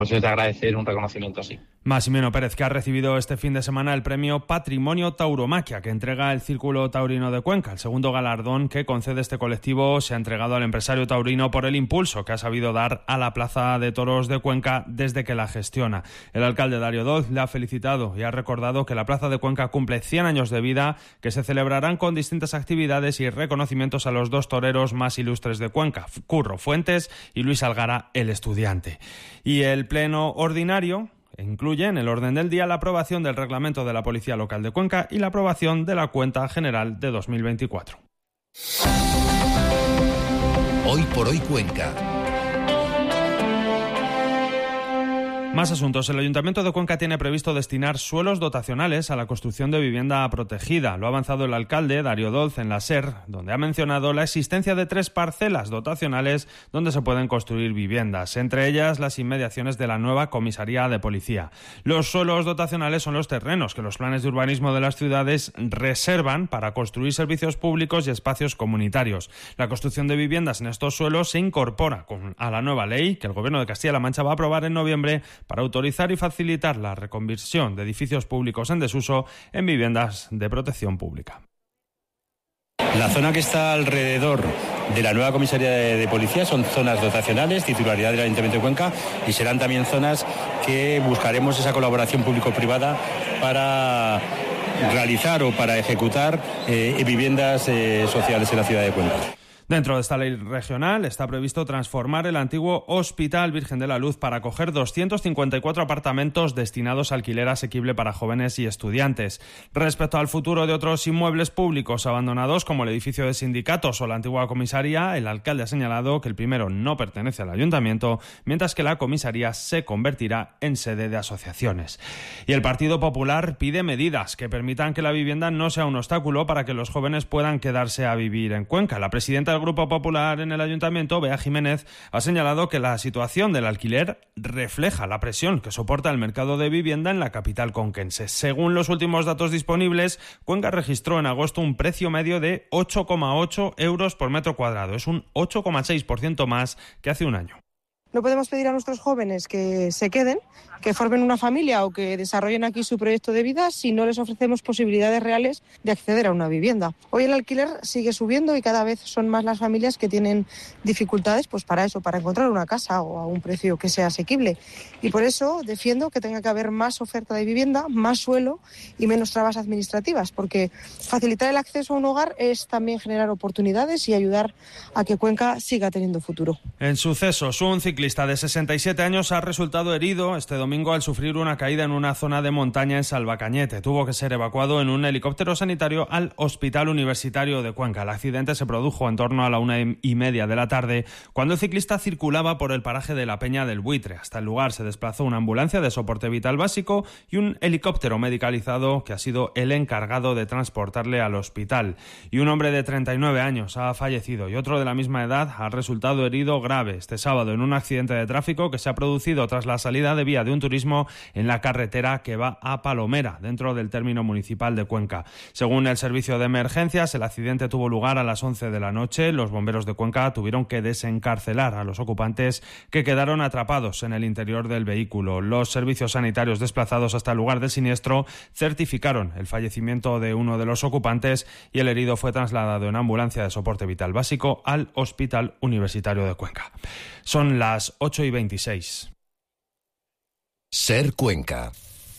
Pues es de agradecer un reconocimiento así. Massimeno Pérez, que ha recibido este fin de semana el premio Patrimonio Tauromaquia que entrega el Círculo Taurino de Cuenca. El segundo galardón que concede este colectivo se ha entregado al empresario taurino por el impulso que ha sabido dar a la Plaza de Toros de Cuenca desde que la gestiona. El alcalde Dario Doz le ha felicitado y ha recordado que la Plaza de Cuenca cumple 100 años de vida, que se celebrarán con distintas actividades y reconocimientos a los dos toreros más ilustres de Cuenca, Curro Fuentes y Luis Algara, el estudiante. Y el pleno ordinario incluye en el orden del día la aprobación del reglamento de la Policía Local de Cuenca y la aprobación de la Cuenta General de 2024. Hoy por hoy Cuenca. Más asuntos. El Ayuntamiento de Cuenca tiene previsto destinar suelos dotacionales a la construcción de vivienda protegida. Lo ha avanzado el alcalde Dario Doz en la SER, donde ha mencionado la existencia de 3 parcelas dotacionales donde se pueden construir viviendas, entre ellas las inmediaciones de la nueva comisaría de policía. Los suelos dotacionales son los terrenos que los planes de urbanismo de las ciudades reservan para construir servicios públicos y espacios comunitarios. La construcción de viviendas en estos suelos se incorpora a la nueva ley que el Gobierno de Castilla-La Mancha va a aprobar en noviembre para autorizar y facilitar la reconversión de edificios públicos en desuso en viviendas de protección pública. La zona que está alrededor de la nueva comisaría de policía son zonas dotacionales, titularidad del Ayuntamiento de Cuenca, y serán también zonas que buscaremos esa colaboración público-privada para realizar o para ejecutar viviendas sociales en la ciudad de Cuenca. Dentro de esta ley regional está previsto transformar el antiguo Hospital Virgen de la Luz para acoger 254 apartamentos destinados a alquiler asequible para jóvenes y estudiantes. Respecto al futuro de otros inmuebles públicos abandonados, como el edificio de sindicatos o la antigua comisaría, el alcalde ha señalado que el primero no pertenece al ayuntamiento, mientras que la comisaría se convertirá en sede de asociaciones. Y el Partido Popular pide medidas que permitan que la vivienda no sea un obstáculo para que los jóvenes puedan quedarse a vivir en Cuenca. La presidenta del Grupo Popular en el Ayuntamiento, Bea Jiménez, ha señalado que la situación del alquiler refleja la presión que soporta el mercado de vivienda en la capital conquense. Según los últimos datos disponibles, Cuenca registró en agosto un precio medio de 8,8 euros por metro cuadrado. Es un 8,6% más que hace un año. No podemos pedir a nuestros jóvenes que se queden, que formen una familia o que desarrollen aquí su proyecto de vida si no les ofrecemos posibilidades reales de acceder a una vivienda. Hoy el alquiler sigue subiendo y cada vez son más las familias que tienen dificultades pues para eso, para encontrar una casa o a un precio que sea asequible. Y por eso defiendo que tenga que haber más oferta de vivienda, más suelo y menos trabas administrativas, porque facilitar el acceso a un hogar es también generar oportunidades y ayudar a que Cuenca siga teniendo futuro. En sucesos, un ciclista de 67 años ha resultado herido este domingo al sufrir una caída en una zona de montaña en Salvacañete. Tuvo que ser evacuado en un helicóptero sanitario al Hospital Universitario de Cuenca. El accidente se produjo en torno a la 1:30 de la tarde, cuando el ciclista circulaba por el paraje de la Peña del Buitre. Hasta el lugar se desplazó una ambulancia de soporte vital básico y un helicóptero medicalizado que ha sido el encargado de transportarle al hospital. Y un hombre de 39 años ha fallecido y otro de la misma edad ha resultado herido grave este sábado en un accidente de tráfico que se ha producido tras la salida de vía de un turismo en la carretera que va a Palomera, dentro del término municipal de Cuenca. Según el servicio de emergencias, el accidente tuvo lugar a las 11 de la noche. Los bomberos de Cuenca tuvieron que desencarcelar a los ocupantes que quedaron atrapados en el interior del vehículo. Los servicios sanitarios desplazados hasta el lugar del siniestro certificaron el fallecimiento de uno de los ocupantes y el herido fue trasladado en ambulancia de soporte vital básico al Hospital Universitario de Cuenca. Son las 8:26. Ser Cuenca.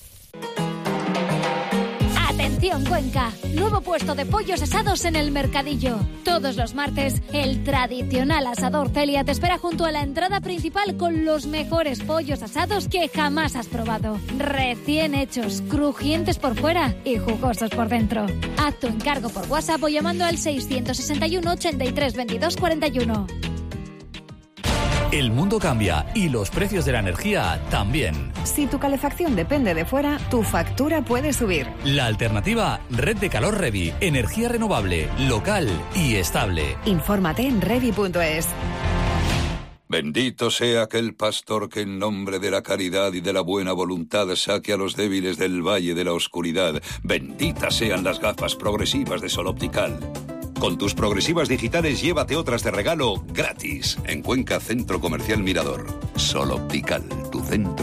Atención Cuenca, nuevo puesto de pollos asados en el Mercadillo. Todos los martes, el tradicional asador Celia te espera junto a la entrada principal con los mejores pollos asados que jamás has probado. Recién hechos, crujientes por fuera y jugosos por dentro. Haz tu encargo por WhatsApp o llamando al 661 83 22 41. El mundo cambia y los precios de la energía también. Si tu calefacción depende de fuera, tu factura puede subir. La alternativa, Red de Calor Revi. Energía renovable, local y estable. Infórmate en revi.es. Bendito sea aquel pastor que en nombre de la caridad y de la buena voluntad saque a los débiles del valle de la oscuridad. Benditas sean las gafas progresivas de Sol Optical. Con tus progresivas digitales llévate otras de regalo gratis en Cuenca Centro Comercial Mirador. Sol Optical, tu tu centro